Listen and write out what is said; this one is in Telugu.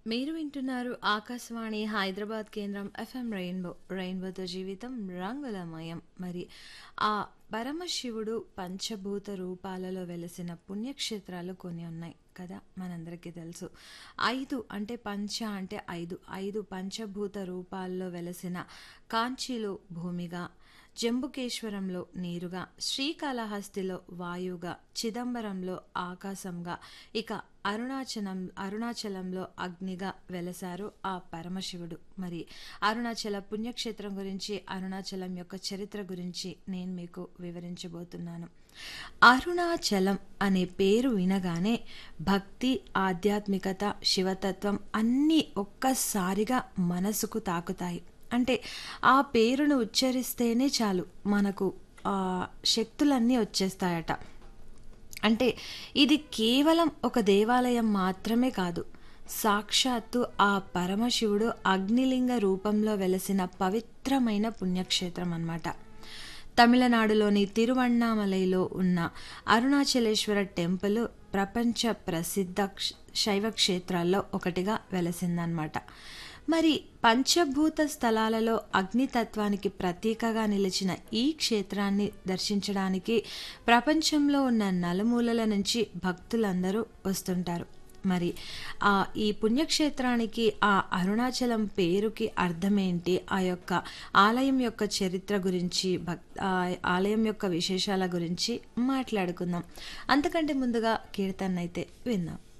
మీరు వింటున్నారు ఆకాశవాణి హైదరాబాద్ కేంద్రం ఎఫ్ఎం రెయిన్బోతో జీవితం రంగులమయం. మరి ఆ పరమశివుడు పంచభూత రూపాలలో వెలసిన పుణ్యక్షేత్రాలు కొన్ని ఉన్నాయి కదా, మనందరికీ తెలుసు. ఐదు అంటే పంచ అంటే ఐదు ఐదు పంచభూత రూపాల్లో వెలసిన కాంచీలో భూమిగా, జంబుకేశ్వరంలో నీరుగా, శ్రీకాళహస్తిలో వాయువుగా, చిదంబరంలో ఆకాశంగా, ఇక అరుణాచలంలో అగ్నిగా వెలసారు ఆ పరమశివుడు. మరి అరుణాచల పుణ్యక్షేత్రం గురించి, అరుణాచలం యొక్క చరిత్ర గురించి నేను మీకు వివరించబోతున్నాను. అరుణాచలం అనే పేరు వినగానే భక్తి, ఆధ్యాత్మికత, శివతత్వం అన్నీ ఒక్కసారిగా మనసుకు తాకుతాయి. అంటే ఆ పేరును ఉచ్చరిస్తేనే చాలు మనకు శక్తులన్నీ వచ్చేస్తాయట. అంటే ఇది కేవలం ఒక దేవాలయం మాత్రమే కాదు, సాక్షాత్తు ఆ పరమశివుడు అగ్నిలింగ రూపంలో వెలసిన పవిత్రమైన పుణ్యక్షేత్రం అన్నమాట. తమిళనాడులోని తిరువణ్ణామలైలో ఉన్న అరుణాచలేశ్వర టెంపుల్ ప్రపంచ ప్రసిద్ధ శైవ క్షేత్రాల్లో ఒకటిగా వెలసిందన్నమాట. మరి పంచభూత స్థలాలలో అగ్నితత్వానికి ప్రతీకగా నిలిచిన ఈ క్షేత్రాన్ని దర్శించడానికి ప్రపంచంలో ఉన్న నలుమూలల నుంచి భక్తులందరూ వస్తుంటారు. మరి ఈ పుణ్యక్షేత్రానికి, ఆ అరుణాచలం పేరుకి అర్థమేంటి, ఆ యొక్క ఆలయం యొక్క చరిత్ర గురించి, ఆలయం యొక్క విశేషాల గురించి మాట్లాడుకుందాం. అంతకంటే ముందుగా కీర్తన అయితే విందాం.